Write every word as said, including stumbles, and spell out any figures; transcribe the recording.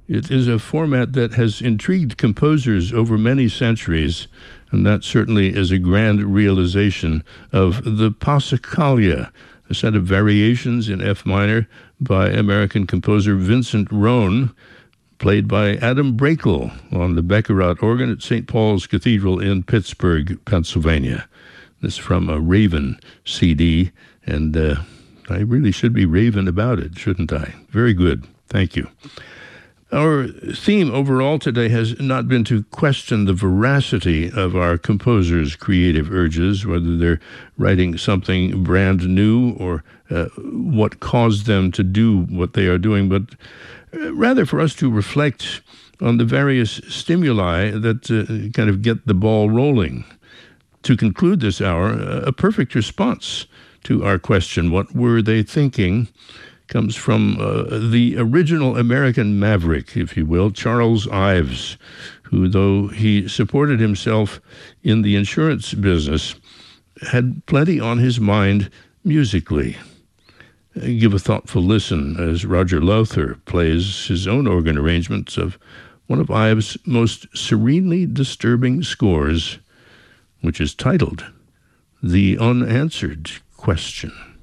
It is a format that has intrigued composers over many centuries, and that certainly is a grand realization of the Passacaglia, a set of variations in F minor by American composer Vincent Rohn, played by Adam Brakel on the Baccarat organ at Saint Paul's Cathedral in Pittsburgh, Pennsylvania. This from a Raven C D, and uh, I really should be raving about it, shouldn't I? Very good. Thank you. Our theme overall today has not been to question the veracity of our composers' creative urges, whether they're writing something brand new or uh, what caused them to do what they are doing, but rather for us to reflect on the various stimuli that uh, kind of get the ball rolling. To conclude this hour, a perfect response to our question, what were they thinking, comes from uh, the original American maverick, if you will, Charles Ives, who, though he supported himself in the insurance business, had plenty on his mind musically. Uh, give a thoughtful listen as Roger Lowther plays his own organ arrangements of one of Ives' most serenely disturbing scores, which is titled The Unanswered Question.